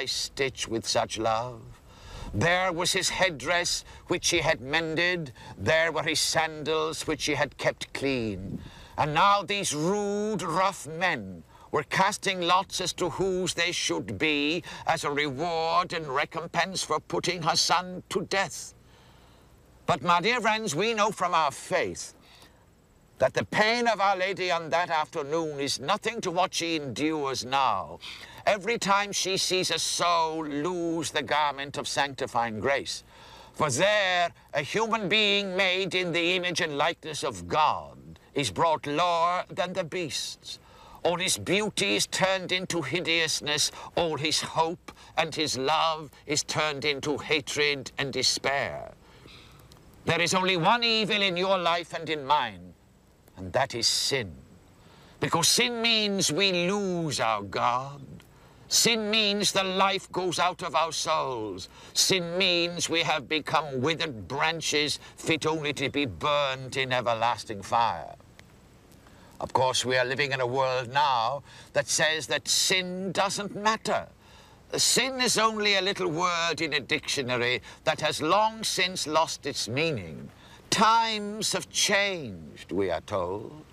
by stitch with such love. There was his headdress, which she had mended. There were his sandals, which she had kept clean. And now these rude, rough men were casting lots as to whose they should be as a reward and recompense for putting her son to death. But, my dear friends, we know from our faith that the pain of Our Lady on that afternoon is nothing to what she endures now, every time she sees a soul lose the garment of sanctifying grace. For there, a human being made in the image and likeness of God is brought lower than the beasts. All his beauty is turned into hideousness. All his hope and his love is turned into hatred and despair. There is only one evil in your life and in mine, and that is sin. Because sin means we lose our God. Sin means the life goes out of our souls. Sin means we have become withered branches fit only to be burned in everlasting fire. Of course, we are living in a world now that says that sin doesn't matter. Sin is only a little word in a dictionary that has long since lost its meaning. Times have changed, we are told.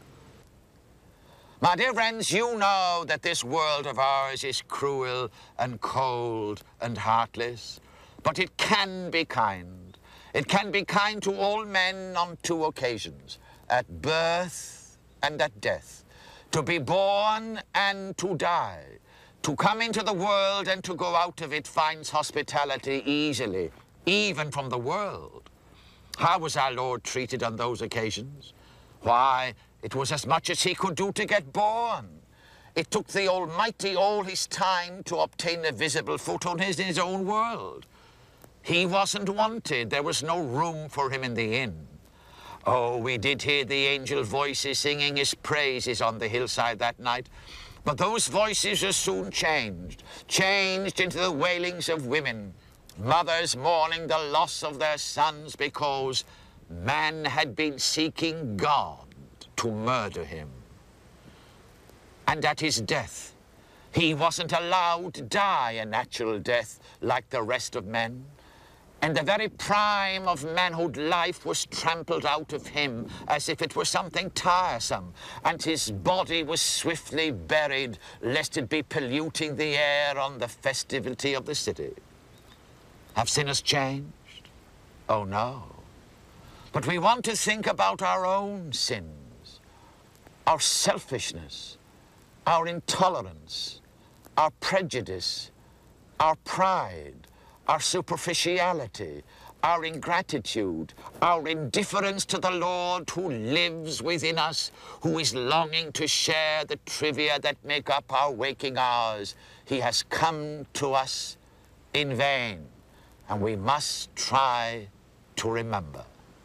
My dear friends, you know that this world of ours is cruel and cold and heartless, but it can be kind. It can be kind to all men on two occasions, at birth and at death, to be born and to die. To come into the world and to go out of it finds hospitality easily, even from the world. How was our Lord treated on those occasions? Why, it was as much as he could do to get born. It took the Almighty all his time to obtain a visible foot on his own world. He wasn't wanted. There was no room for him in the inn. Oh, we did hear the angel voices singing his praises on the hillside that night. But those voices are soon changed into the wailings of women, mothers mourning the loss of their sons because man had been seeking God to murder him. And at his death, he wasn't allowed to die a natural death like the rest of men. And the very prime of manhood life was trampled out of him as if it were something tiresome, and his body was swiftly buried lest it be polluting the air on the festivity of the city. Have sinners changed? Oh, no. But we want to think about our own sins, our selfishness, our intolerance, our prejudice, our pride, our superficiality, our ingratitude, our indifference to the Lord who lives within us, who is longing to share the trivia that make up our waking hours. He has come to us in vain, and we must try to remember.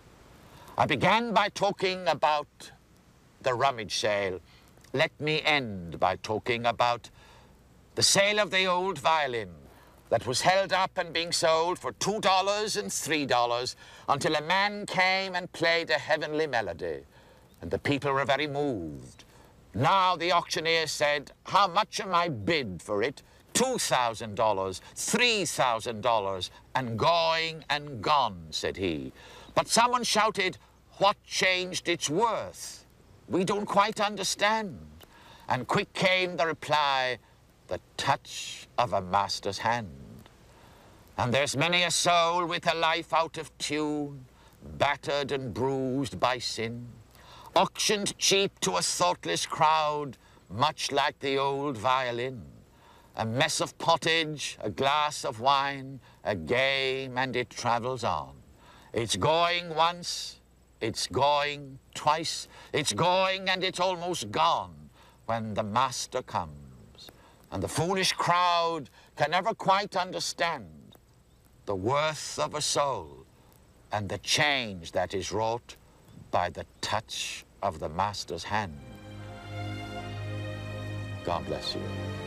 I began by talking about the rummage sale. Let me end by talking about the sale of the old violin that was held up and being sold for $2 and $3 until a man came and played a heavenly melody, and the people were very moved. Now the auctioneer said, "How much am I bid for it?" $2,000, $3,000, and going and gone, said he. But someone shouted, "What changed its worth? We don't quite understand." And quick came the reply, "The touch of a master's hand." And there's many a soul with a life out of tune, battered and bruised by sin, auctioned cheap to a thoughtless crowd, much like the old violin. A mess of pottage, a glass of wine, a game, and it travels on. It's going once, it's going twice, it's going and it's almost gone when the master comes. And the foolish crowd can never quite understand the worth of a soul and the change that is wrought by the touch of the master's hand. God bless you.